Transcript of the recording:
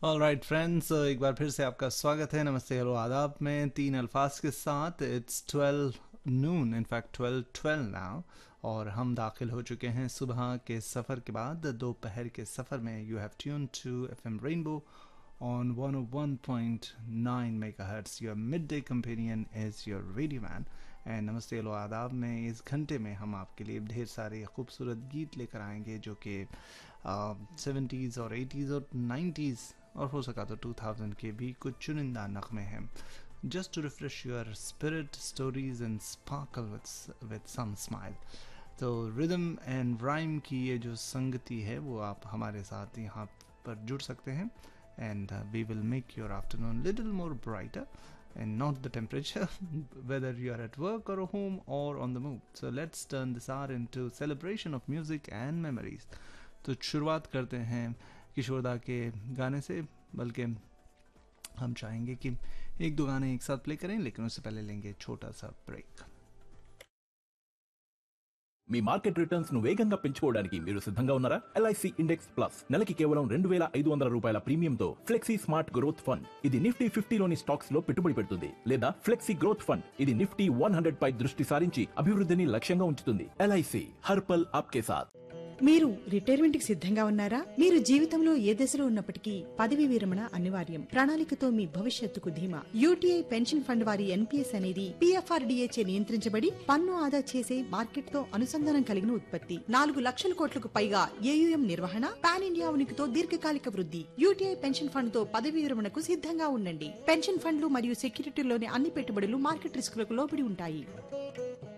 All right friends, एक बार फिर से आपका स्वागत है। नमस्ते, हेलो, आदाब में तीन अल्फाज के साथ। इट्स 12 नून, इनफैक्ट 12:12 नाउ, और हम दाखिल हो चुके हैं सुबह के सफ़र के बाद दोपहर के सफ़र में। You have tune to FM rainbow on 101.9 megahertz. Your midday companion is your radio man. And नमस्ते हेलो आदाब में इस घंटे में हम आपके लिए ढेर सारे खूबसूरत गीत लेकर आएंगे जो कि 70s और 80s और 90s और हो सका तो 2000 के भी कुछ चुनिंदा नगमे हैं। Just to refresh your spirit, stories and sparkle with some smile. तो रिदम एंड राइम की ये जो संगति है वो आप हमारे साथ यहाँ पर जुड़ सकते हैं, and we will make your afternoon little more brighter and not the temperature whether you are at work or home or on the move. So let's turn this hour into celebration of music and memories. तो शुरुआत करते हैं किशोरदा के गाने से, बल्कि हम चाहेंगे कि एक दो गाने एक साथ प्ले करें, लेकिन उससे पहले लेंगे छोटा सा ब्रेक। మీ మార్కెట్ రిటర్న్స్ ను వేగంగా పెంచుకోవడానికి మీరు సిద్ధంగా ఉన్నారా? LIC ఇండెక్స్ ప్లస్ నెలకి కేవలం 2500 రూపాయల ప్రీమియంతో ఫ్లెక్సీ స్మార్ట్ గ్రోత్ ఫండ్. ఇది నిఫ్టీ 50లోని స్టాక్స్ లో పెట్టుబడి పెడుతుంది. లేదా ఫ్లెక్సీ గ్రోత్ ఫండ్, ఇది నిఫ్టీ 100 పై దృష్టి సారించి అభివృద్ధిని లక్ష్యంగా ఉంచుతుంది. LIC హర్ పల్ ఆప్కే సాథ్. మీరు రిటైర్మెంట్ కి సిద్ధంగా ఉన్నారా? మీరు జీవితంలో ఏ దశలో ఉన్నప్పటికీ పదవి విరమణ అనివార్యం. ప్రణాళికతో మీ భవిష్యత్తుకు ధీమా. యూటీఐ పెన్షన్ ఫండ్ వారి ఎన్పీఎస్ అనేది PFRDA చే నియంత్రించబడి పన్ను ఆదా చేసే మార్కెట్ తో అనుసంధానం కలిగిన ఉత్పత్తి. 4 లక్షల కోట్లకు పైగా AUM నిర్వహణ, పాన్ ఇండియా ఉనికితో దీర్ఘకాలిక వృద్ధి. యూటీఐ పెన్షన్ ఫండ్ తో పదవి విరమణకు సిద్ధంగా ఉండండి. పెన్షన్ ఫండ్లు మరియు సెక్యూరిటీలోని అన్ని పెట్టుబడులు మార్కెట్ రిస్కులకు లోబడి ఉంటాయి.